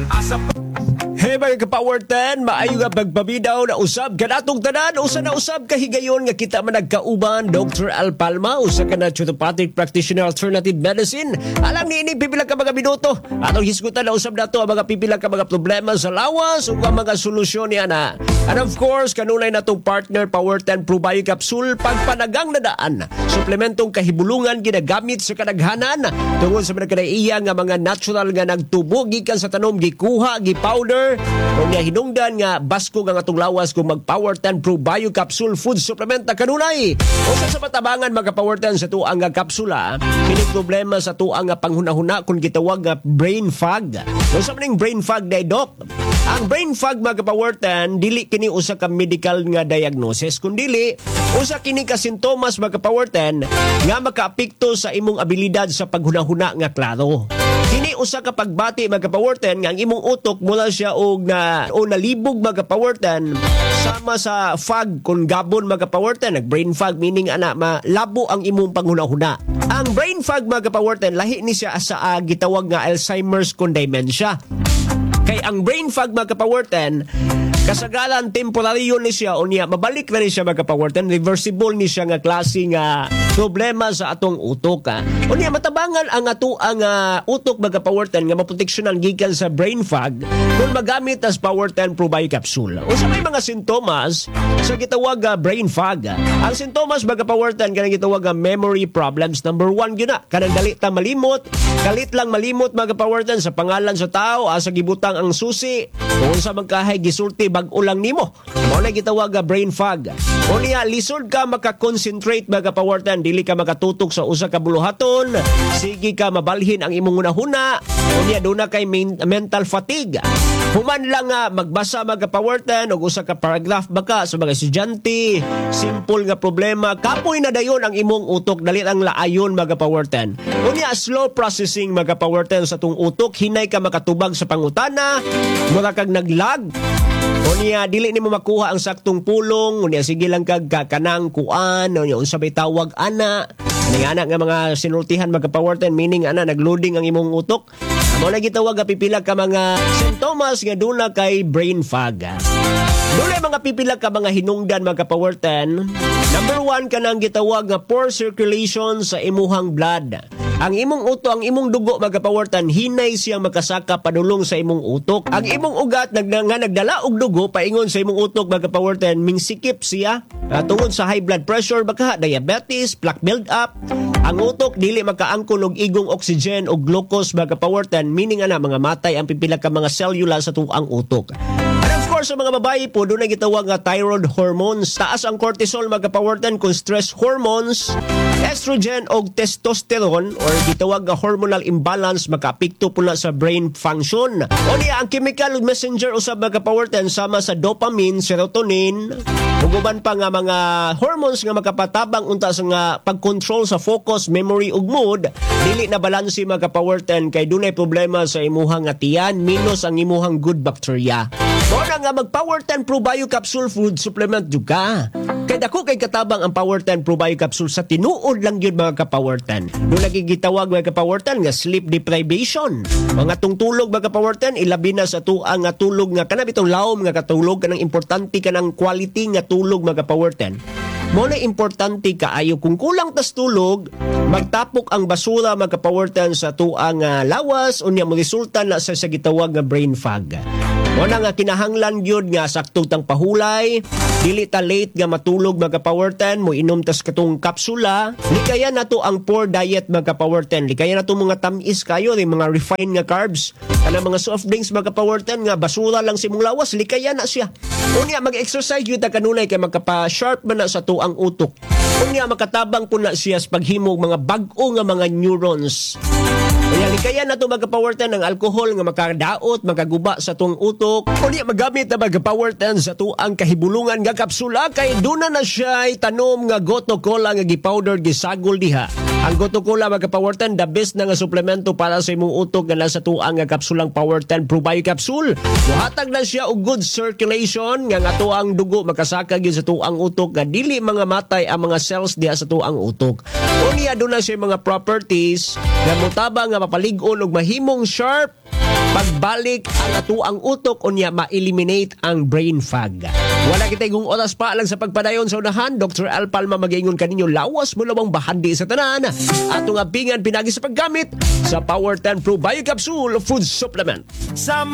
Hey mga ka-Power 10, maayo nga pagpabidaw na usab kanatong tanan, usa na usab kahigayon nga kita man nagkauban Dr. Al Palma, usa ka naturopathic practitioner alternative medicine. Alam ni ini pipila ka mga minuto atong hisgutan na usab nato ang mga pipila ka mga problema sa lawas ug ang mga solusyon niya na. And of course, kanunay natong partner Power 10 Probio Capsule pagpanagang nadaan. Suplementong kahibulungan ginagamit sa kadaghanan tungod sa mga kanaiya nga mga natural nga nagtubo gikan sa tanom gikuha, gi-powder o niya hinungdan nga basko nga atong lawas kung mag-Power 10 Probio Capsule food supplement na kanunay. O sa matabangan mag-Power 10 sa tuang nga kapsula, kining problema sa tuang nga panghunahuna kung gitawag nga brain fog. O sa maning brain fog day doc, ang brain fog mag-Power 10 dili kini usa ka medical nga diagnosis kundi usa kini ka sintomas mag-Power 10 nga makaapekto sa imong abilidad sa paghunahuna nga klaro. Kini usa ka pagbati mag-Power 10 nga ang imong utok mula siya og nalibog mag-Power 10 sama sa fog kung gabon mag-Power 10 nag-brain fog meaning malabo ang imong panghunahuna. Ang brain fog mag-Power 10 lahi ni siya sa gitawag nga Alzheimer's kung dementia. Kay ang brain fog mag-Power 10 kasagalan temporaryo ni siya o niya mabalik na ni siya mag-Power 10, reversible ni siya nga klase nga problema sa atong utok. O niya matabangan ang ato ang utok mag-Power 10 nga maproteksyonan gikan sa brain fog kung magamit as Power 10 Probio Capsule. O sa may mga sintomas sa gitawag brain fog. Ang sintomas mag-Power 10 kanang gitawag memory problems. Number 1 gyud na kanang dali ta malimot, kalit lang malimot mag-Power 10 sa pangalan sa tao, asa gibutang ang susi, kung sa magkahay gisulti bag-o lang nimo. Mao na gitawag brain fog. O niya lisod ka maka-concentrate mag-Power 10, dili ka makatutok sa usa ka buluhaton, sige ka mabalhin ang imong hunahuna, o niya duna kay mental fatigue. Human lang magbasa mag-Power 10 og usa ka paragraph baka sa mga estudyante, simple nga problema, kapoy na dayon ang imong utok, dali lang laayon mag-Power 10. O niya slow processing mag-Power 10 sa tung utok, hinay ka makatubag sa pangutana, mura kag naglag. O niya dili nimo makuha ang saktong pulong, o niya sige lang kag kanang kuan, o niya unsa bay tawag ana. Ani ana nga mga sinultihan mag-Power 10 meaning nagloading ang imong utok. Mao na gitawag pipila ka mga sintomas nga duna kay brain fog. Dulay mga pipila ka mga hinungdan mag-Power 10. Number 1 kanang gitawag nga poor circulation sa imuhang blood. Ang imong utok, ang imong dugo mag-Power 10, hinay siyang makasaka padulong sa imong utok. Ang imong ugat nagdala og dugo paingon sa imong utok mag-Power 10, mingsikip siya tungod sa high blood pressure baka diabetes, plaque build-up. Ang utok dili makaangkon og igong oxygen o glucose mag-Power 10, meaning mga matay ang pipila ka mga cellula sa tuang utok. Sa mga babae po, doon na gitawag nga thyroid hormones. Taas ang cortisol mag-Power 10 kung stress hormones, estrogen o testosterone or gitawag nga hormonal imbalance makaapekto po na sa brain function. O niya, ang chemical messenger usab mag-Power 10 sama sa dopamine, serotonin, uguban pa nga mga hormones nga makapatabang unta sa nga pag-control sa focus, memory ug mood, dili na balanse mag-Power 10 kay dunay problema sa imuhang atiyan minus ang imuhang good bacteria. Muna nga mag-Power 10 Probio Capsule food supplement juga. Kay dako kay katabang ang Power 10 Probio Capsule sa tinuod lang yun mga ka-Power 10. Doon lagi gitawag mga ka-Power 10 nga sleep deprivation. Mga tungtulog mga ka-Power 10, ilabi na sa tuang nga tulog nga kanang bitong laom nga katulog, kanang importante kanang quality nga tulog mga ka-Power 10. Mo na importante kaayo kung kulang tas tulog, magtapok ang basura mga ka-Power 10 sa tuang lawas unya mo resulta na sa gitawag nga brain fog. Muna nga kinahanglan yun nga saktong tang pahulay, dili ta late nga matulog magka-Power 10, mo inom tas katong kapsula, likaya na to ang poor diet magka-Power 10, likaya na to mga tamis kayo, mga refined nga carbs, kana mga soft drinks magka-Power 10 nga basura lang si mong lawas, likaya na siya. Unya mag-exercise yun ta kanunay kay magkapa-sharp man na sa to ang utok. Unya makatabang po na siya sa paghimog mga bag-o nga mga neurons. Kaya na ito mag-Power 10 ng alcohol nga makadaot, magaguba sa tuong utok. Unya magamit na mag-Power 10 sa tuang kahibulungan nga kapsula kay duna na siya tanom nga goto cola nga gipowder gisagol diha. Ang goto cola mag-Power 10 the best na nga suplemento para sa imong utok nga nasa tuang nga kapsulang Power 10 Probio Capsule. Buhatag na siya og good circulation nga tuang dugo makasaka gyud sa tuang utok nga dili mga matay ang mga cells diha sa tuang utok. Unya duna siya mga properties nga mutaba nga mapalig-on og mahimong sharp pagbalik ang atuang utok unya ma-eliminate ang brain fog. Wala kita igong oras pa lang sa pagpadayon sa unahan. Dr. Al Palma mag-ingon kaninyo lawas mo lawang bahandi sa tanan. Atong abingan pinagi sa paggamit sa Power 10 Pro Bio Capsule Food Supplement.